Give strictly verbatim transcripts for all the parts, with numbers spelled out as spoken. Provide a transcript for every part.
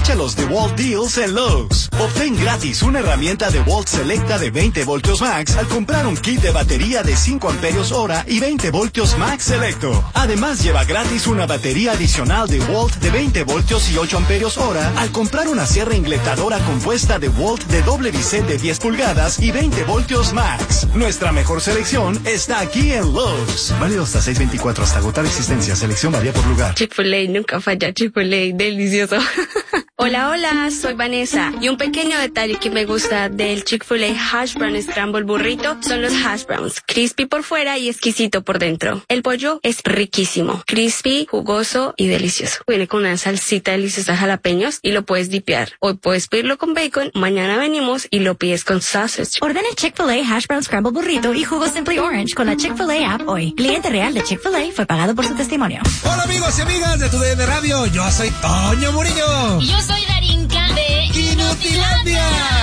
Aprovecha los DeWalt Deals en Lowe's. Obtén gratis una herramienta DeWalt Selecta de veinte voltios max al comprar un kit de batería de cinco amperios hora y veinte voltios max selecto. Además, lleva gratis una batería adicional DeWalt de veinte voltios y ocho amperios hora al comprar una sierra ingletadora compuesta DeWalt de doble bisel de diez pulgadas y veinte voltios max. Nuestra mejor selección está aquí en Lowe's. Válido hasta seis veinticuatro, hasta agotar existencia. Selección varía por lugar. Chick-fil-A, nunca falla. Chick-fil-A, delicioso. Hola, hola, soy Vanessa. Y un pequeño detalle que me gusta del Chick-fil-A Hash Brown Scramble Burrito son los hash browns. Crispy por fuera y exquisito por dentro. El pollo es riquísimo. Crispy, jugoso y delicioso. Viene con una salsita deliciosa de jalapeños y lo puedes dipear. Hoy puedes pedirlo con bacon, mañana venimos y lo pides con sausage. Ordena el Chick-fil-A Hash Brown Scramble Burrito y jugo Simply Orange con la Chick-fil-A app hoy. Cliente real de Chick-fil-A fue pagado por su testimonio. Hola amigos y amigas de Tu D N Radio, yo soy Toño Murillo. Y yo soy Darinka de Inutilandia.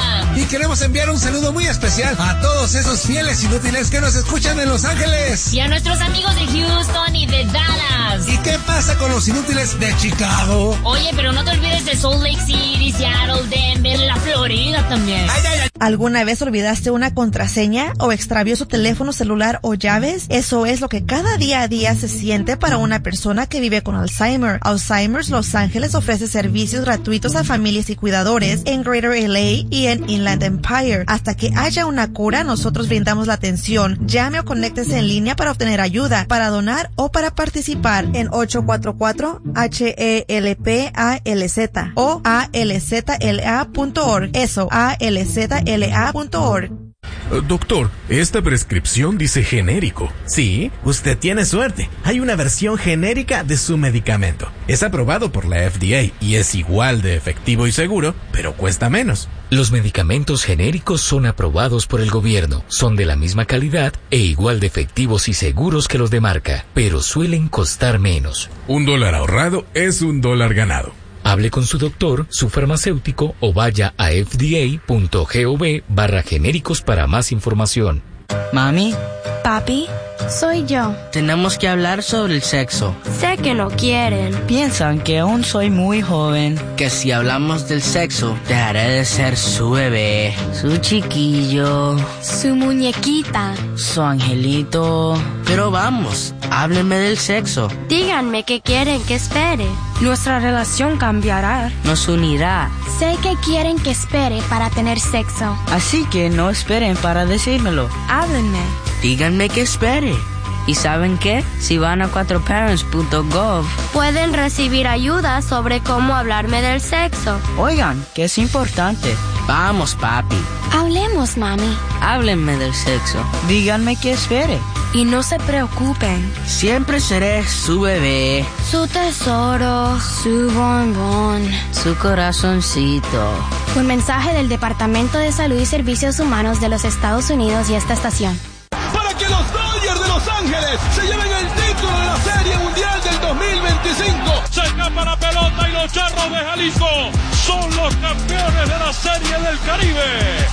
Y queremos enviar un saludo muy especial a todos esos fieles inútiles que nos escuchan en Los Ángeles. Y a nuestros amigos de Houston y de Dallas. ¿Y qué pasa con los inútiles de Chicago? Oye, pero no te olvides de Salt Lake City, Seattle, Denver, la Florida también. Ay, ay, ay. ¿Alguna vez olvidaste una contraseña o extravió su teléfono celular o llaves? Eso es lo que cada día a día se siente para una persona que vive con Alzheimer. Alzheimer's Los Ángeles ofrece servicios gratuitos a familias y cuidadores en Greater L A y en Inland Empire. Hasta que haya una cura, nosotros brindamos la atención. Llame o conéctese en línea para obtener ayuda, para donar o para participar en ocho cuatro cuatro H E L P A L Z o A L Z L A punto org. Eso, A L Z L A punto org. Uh, doctor, esta prescripción dice genérico. Sí, usted tiene suerte. Hay una versión genérica de su medicamento. Es aprobado por la F D A y es igual de efectivo y seguro, pero cuesta menos. Los medicamentos genéricos son aprobados por el gobierno, son de la misma calidad e igual de efectivos y seguros que los de marca, pero suelen costar menos. Un dólar ahorrado es un dólar ganado. Hable con su doctor, su farmacéutico o vaya a f d a punto gov barra genéricos para más información. Mami. Papi, soy yo. Tenemos que hablar sobre el sexo. Sé que no quieren. Piensan que aún soy muy joven. Que si hablamos del sexo, dejaré de ser su bebé, su chiquillo, su muñequita, su angelito. Pero vamos, háblenme del sexo. Díganme qué quieren que espere. Nuestra relación cambiará. Nos unirá. Sé que quieren que espere para tener sexo. Así que no esperen para decírmelo. Háblenme. Díganme que espere. ¿Y saben qué? Si van a cuatro parents punto gov, pueden recibir ayuda sobre cómo hablarme del sexo. Oigan, que es importante. Vamos, papi. Hablemos, mami. Háblenme del sexo. Díganme que espere. Y no se preocupen. Siempre seré su bebé, su tesoro, su bombón, su corazoncito. Un mensaje del Departamento de Salud y Servicios Humanos de los Estados Unidos y esta estación. Para que los Dodgers de Los Ángeles se lleven el título de la Serie Mundial del dos mil veinticinco. Se escapa la pelota y los Charros de Jalisco son los campeones de la Serie del Caribe.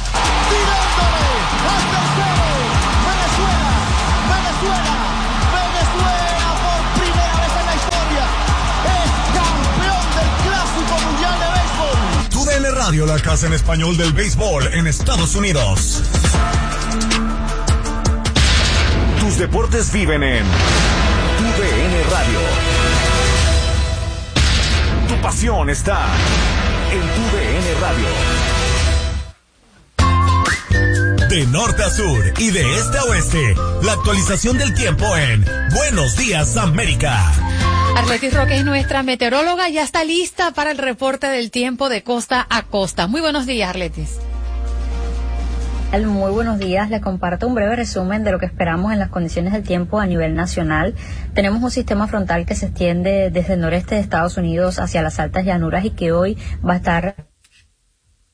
Tirándole hasta el cero. Venezuela, Venezuela, Venezuela por primera vez en la historia es campeón del Clásico Mundial de Béisbol. Tu D N Radio, la casa en español del béisbol en Estados Unidos. Tus deportes viven en Tu D N Radio. Tu pasión está en Tu D N Radio. De norte a sur y de este a oeste, la actualización del tiempo en Buenos Días América. Arletis Roque es nuestra meteoróloga, ya está lista para el reporte del tiempo de costa a costa. Muy buenos días, Arletis. Muy buenos días, les comparto un breve resumen de lo que esperamos en las condiciones del tiempo a nivel nacional. Tenemos un sistema frontal que se extiende desde el noreste de Estados Unidos hacia las altas llanuras y que hoy va a estar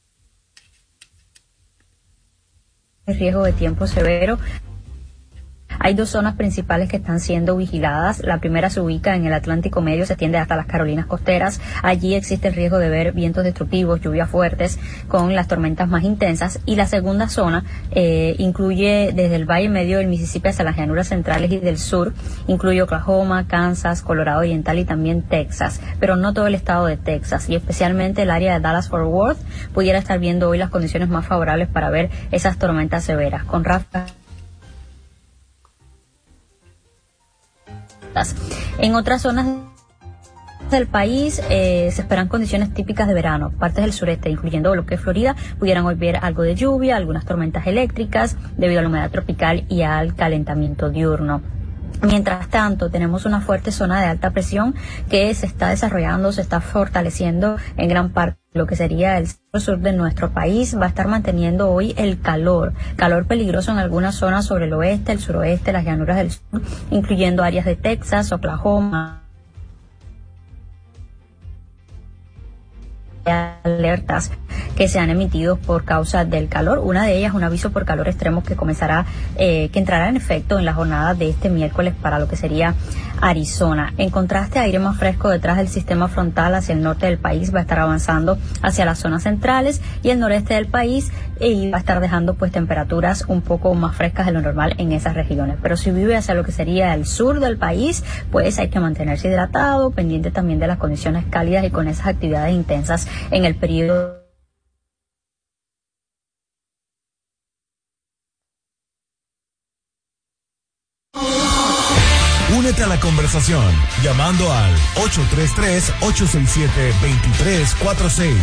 en riesgo de tiempo severo. Hay dos zonas principales que están siendo vigiladas. La primera se ubica en el Atlántico Medio, se extiende hasta las Carolinas costeras. Allí existe el riesgo de ver vientos destructivos, lluvias fuertes con las tormentas más intensas. Y la segunda zona eh, incluye desde el Valle Medio del Mississippi hasta las llanuras centrales y del sur. Incluye Oklahoma, Kansas, Colorado Oriental y también Texas, pero no todo el estado de Texas, y especialmente el área de Dallas-Fort Worth pudiera estar viendo hoy las condiciones más favorables para ver esas tormentas severas, con ráfagas. En otras zonas del país eh, se esperan condiciones típicas de verano. Partes del sureste, incluyendo lo que es Florida, pudieran hoy ver algo de lluvia, algunas tormentas eléctricas debido a la humedad tropical y al calentamiento diurno. Mientras tanto, tenemos una fuerte zona de alta presión que se está desarrollando, se está fortaleciendo en gran parte de lo que sería el sur de nuestro país. Va a estar manteniendo hoy el calor, calor peligroso en algunas zonas sobre el oeste, el suroeste, las llanuras del sur, incluyendo áreas de Texas, Oklahoma. Alertas que se han emitido por causa del calor. Una de ellas, un aviso por calor extremo que comenzará, eh, que entrará en efecto en la jornada de este miércoles para lo que sería Arizona. En contraste, aire más fresco detrás del sistema frontal hacia el norte del país va a estar avanzando hacia las zonas centrales y el noreste del país, y va a estar dejando pues temperaturas un poco más frescas de lo normal en esas regiones. Pero si vive hacia lo que sería el sur del país, pues hay que mantenerse hidratado, pendiente también de las condiciones cálidas y con esas actividades intensas en el periodo. Únete a la conversación llamando al ocho tres tres, ocho seis siete, dos tres cuatro seis.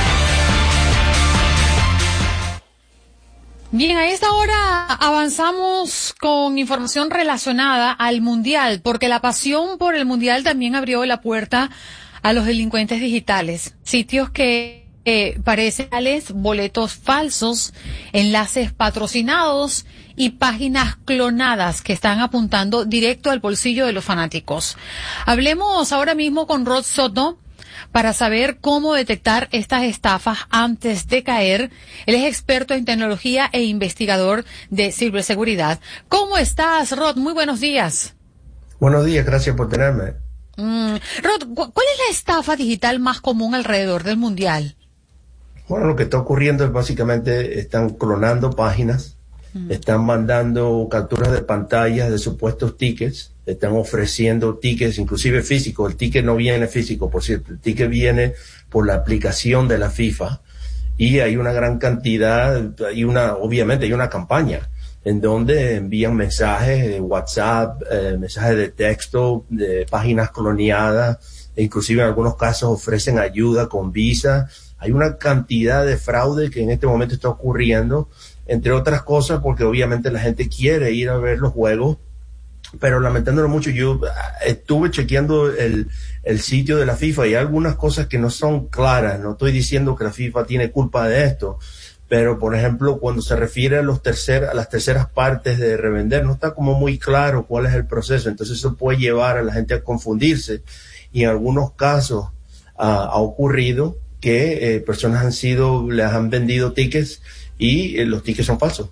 Bien, a esta hora avanzamos con información relacionada al Mundial, porque la pasión por el Mundial también abrió la puerta a los delincuentes digitales, sitios que eh, parecen reales, boletos falsos, enlaces patrocinados y páginas clonadas que están apuntando directo al bolsillo de los fanáticos. Hablemos ahora mismo con Rod Soto para saber cómo detectar estas estafas antes de caer. Él es experto en tecnología e investigador de ciberseguridad. ¿Cómo estás, Rod? Muy buenos días. Buenos días, gracias por tenerme. Mm. Rod, ¿cuál es la estafa digital más común alrededor del Mundial? Bueno, lo que está ocurriendo es básicamente están clonando páginas, mm. están mandando capturas de pantallas de supuestos tickets, están ofreciendo tickets, inclusive físicos. El ticket no viene físico, por cierto, el ticket viene por la aplicación de la FIFA, y hay una gran cantidad, hay una, obviamente hay una campaña en donde envían mensajes de WhatsApp, eh, mensajes de texto, de páginas cloneadas, e inclusive en algunos casos ofrecen ayuda con Visa. Hay una cantidad de fraude que en este momento está ocurriendo, entre otras cosas porque obviamente la gente quiere ir a ver los juegos, pero lamentándolo mucho, yo estuve chequeando el, el sitio de la FIFA y hay algunas cosas que no son claras. No estoy diciendo que la FIFA tiene culpa de esto, pero por ejemplo, cuando se refiere a los tercer, a las terceras partes de revender, no está como muy claro cuál es el proceso. Entonces eso puede llevar a la gente a confundirse, y en algunos casos uh, ha ocurrido que eh, personas han sido, les han vendido tickets y eh, los tickets son falsos.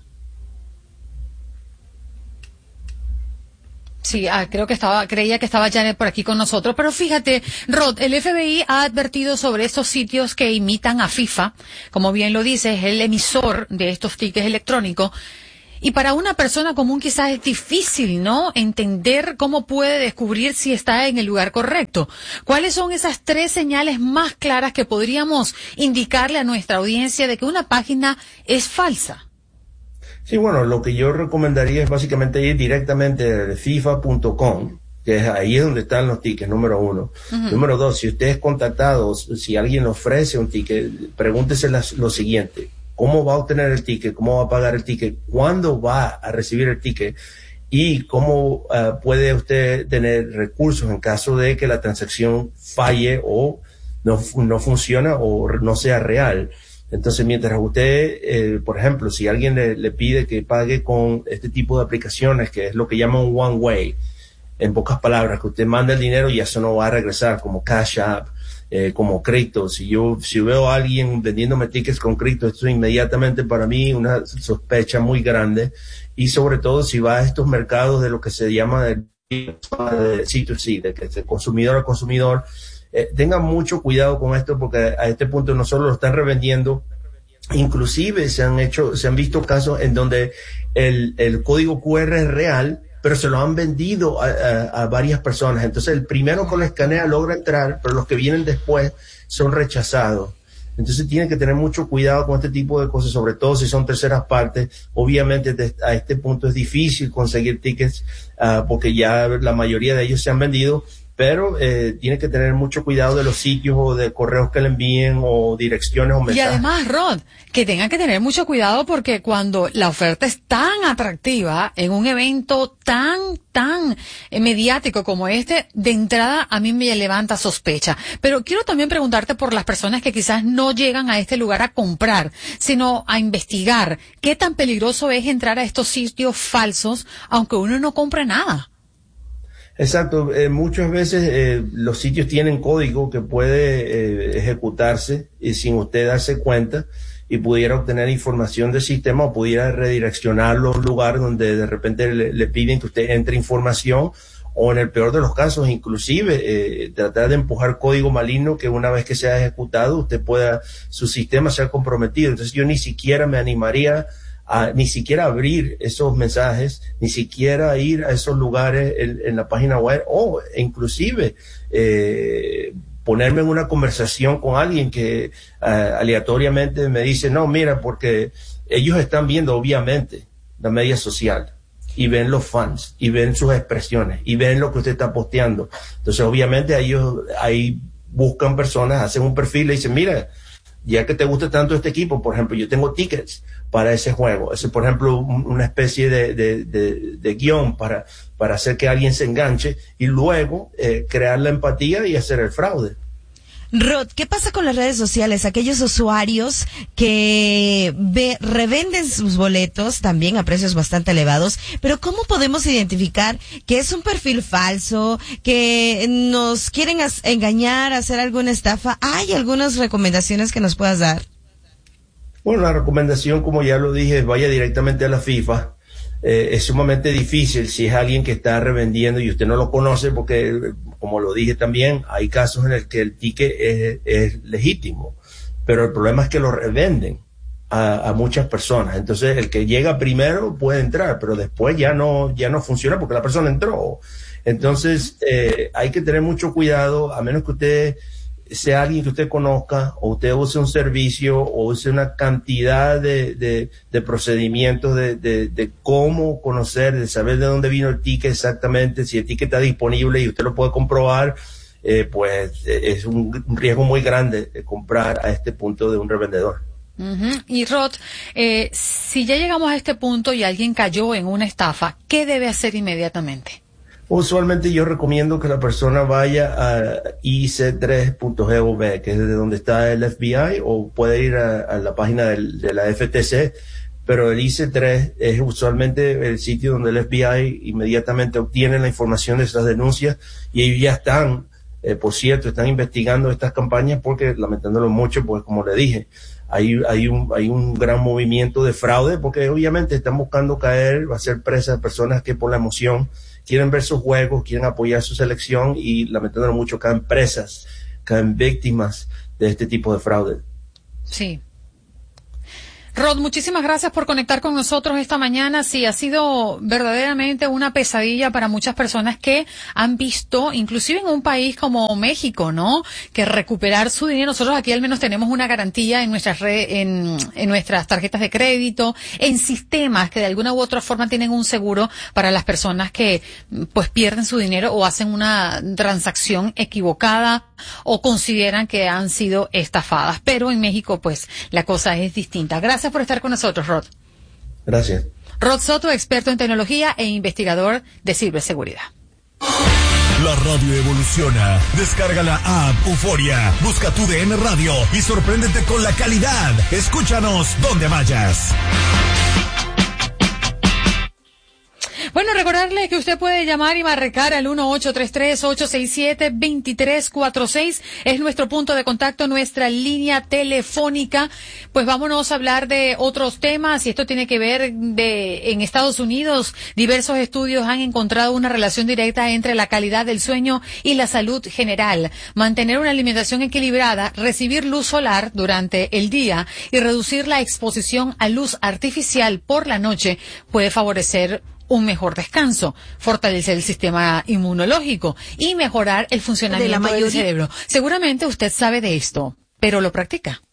Sí, ah, creo que estaba, creía que estaba Janet por aquí con nosotros, pero fíjate, Rod, el F B I ha advertido sobre estos sitios que imitan a FIFA, como bien lo dice, es el emisor de estos tickets electrónicos, y para una persona común quizás es difícil, ¿no?, entender cómo puede descubrir si está en el lugar correcto. ¿Cuáles son esas tres señales más claras que podríamos indicarle a nuestra audiencia de que una página es falsa? Sí, bueno, lo que yo recomendaría es básicamente ir directamente de FIFA punto com, que es ahí es donde están los tickets, número uno. Uh-huh. Número dos, si usted es contactado, si alguien ofrece un ticket, pregúntese la, lo siguiente: ¿cómo va a obtener el ticket? ¿Cómo va a pagar el ticket? ¿Cuándo va a recibir el ticket? ¿Y cómo uh, puede usted tener recursos en caso de que la transacción falle o no, no funciona o no sea real? Entonces, mientras usted, eh, por ejemplo, si alguien le, le pide que pague con este tipo de aplicaciones, que es lo que llaman one way, en pocas palabras, que usted manda el dinero y eso no va a regresar, como Cash App, eh, como cripto. Si yo si veo a alguien vendiéndome tickets con cripto, esto es inmediatamente para mí una sospecha muy grande, y sobre todo si va a estos mercados de lo que se llama de, de C dos C, de que es de consumidor a consumidor. Eh, tengan mucho cuidado con esto, porque a este punto no solo lo están revendiendo, inclusive se han hecho, se han visto casos en donde el, el código Q R es real, pero se lo han vendido a, a, a varias personas. Entonces el primero que lo escanea logra entrar, pero los que vienen después son rechazados. Entonces tienen que tener mucho cuidado con este tipo de cosas, sobre todo si son terceras partes. Obviamente a este punto es difícil conseguir tickets uh, porque ya la mayoría de ellos se han vendido, pero eh, tiene que tener mucho cuidado de los sitios o de correos que le envíen o direcciones o mensajes. Y además, Rod, que tengan que tener mucho cuidado, porque cuando la oferta es tan atractiva en un evento tan, tan eh, mediático como este, de entrada a mí me levanta sospecha. Pero quiero también preguntarte por las personas que quizás no llegan a este lugar a comprar, sino a investigar. ¿Qué tan peligroso es entrar a estos sitios falsos aunque uno no compre nada? Exacto, eh, muchas veces eh, los sitios tienen código que puede eh, ejecutarse y sin usted darse cuenta, y pudiera obtener información del sistema o pudiera redireccionarlo a un lugar donde de repente le, le piden que usted entre información, o en el peor de los casos inclusive eh, tratar de empujar código maligno que una vez que sea ejecutado usted pueda, su sistema sea comprometido. Entonces yo ni siquiera me animaría a ni siquiera abrir esos mensajes, ni siquiera ir a esos lugares en, en la página web, o inclusive eh, ponerme en una conversación con alguien que uh, aleatoriamente me dice, no, mira, porque ellos están viendo obviamente la media social y ven los fans y ven sus expresiones y ven lo que usted está posteando. Entonces obviamente ellos ahí buscan personas, hacen un perfil y le dicen, mira, ya que te gusta tanto este equipo, por ejemplo, yo tengo tickets para ese juego. Ese, por ejemplo, un, una especie de, de, de, de guión para, para hacer que alguien se enganche y luego eh, crear la empatía y hacer el fraude. Rod, ¿qué pasa con las redes sociales? Aquellos usuarios que ve, revenden sus boletos también a precios bastante elevados, pero ¿cómo podemos identificar que es un perfil falso, que nos quieren as- engañar, hacer alguna estafa? ¿Hay algunas recomendaciones que nos puedas dar? Bueno, la recomendación, como ya lo dije, vaya directamente a la FIFA. Eh, es sumamente difícil si es alguien que está revendiendo y usted no lo conoce, porque, como lo dije también, hay casos en el que el ticket es, es legítimo, pero el problema es que lo revenden a, a muchas personas. Entonces, el que llega primero puede entrar, pero después ya no, ya no funciona porque la persona entró. Entonces, eh, hay que tener mucho cuidado, a menos que usted sea alguien que usted conozca, o usted use un servicio, o use una cantidad de, de, de procedimientos de, de, de cómo conocer, de saber de dónde vino el ticket exactamente, si el ticket está disponible y usted lo puede comprobar, eh, pues eh, es un, un riesgo muy grande de comprar a este punto de un revendedor. Uh-huh. Y Rod, eh, si ya llegamos a este punto y alguien cayó en una estafa, ¿qué debe hacer inmediatamente? Usualmente yo recomiendo que la persona vaya a i c tres punto gov, que es de donde está el F B I, o puede ir a, a la página del, de la F T C, pero el I C tres es usualmente el sitio donde el F B I inmediatamente obtiene la información de esas denuncias, y ellos ya están, eh, por cierto, están investigando estas campañas porque, lamentándolo mucho, pues como le dije, hay, hay, un, hay un gran movimiento de fraude, porque obviamente están buscando caer, va a ser presa de personas que por la emoción quieren ver sus juegos, quieren apoyar su selección, y lamentándolo mucho caen presas, caen víctimas de este tipo de fraude. Sí. Rod, muchísimas gracias por conectar con nosotros esta mañana. Sí, ha sido verdaderamente una pesadilla para muchas personas que han visto, inclusive en un país como México, ¿no?, que recuperar su dinero. Nosotros aquí al menos tenemos una garantía en nuestras re, en, en nuestras tarjetas de crédito, en sistemas que de alguna u otra forma tienen un seguro para las personas que pues pierden su dinero o hacen una transacción equivocada o consideran que han sido estafadas. Pero en México pues la cosa es distinta. Gracias por estar con nosotros, Rod. Gracias. Rod Soto, experto en tecnología e investigador de ciberseguridad. La radio evoluciona. Descarga la app Euforia, busca tu D N Radio y sorpréndete con la calidad. Escúchanos donde vayas. Bueno, recordarle que usted puede llamar y marcar al uno ocho tres tres, ocho seis siete, dos tres cuatro seis. Es nuestro punto de contacto, nuestra línea telefónica. Pues vámonos a hablar de otros temas, y esto tiene que ver de, en Estados Unidos, diversos estudios han encontrado una relación directa entre la calidad del sueño y la salud general. Mantener una alimentación equilibrada, recibir luz solar durante el día y reducir la exposición a luz artificial por la noche puede favorecer un mejor descanso, fortalecer el sistema inmunológico y mejorar el funcionamiento del cerebro. Seguramente usted sabe de esto, pero lo practica.